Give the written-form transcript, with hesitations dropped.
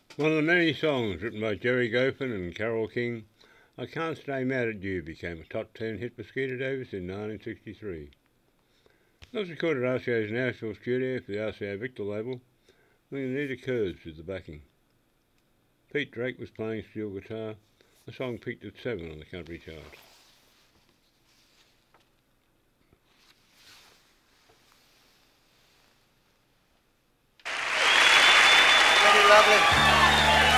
One of the many songs written by Jerry Goffin and Carole King, I Can't Stay Mad at You became a top 10 hit for Skeeter Davis in 1963. It was recorded at RCA's Nashville studio for the RCA Victor label, with Anita Kurz with the backing. Pete Drake was playing steel guitar. The song peaked at 7 on the country chart. Very lovely.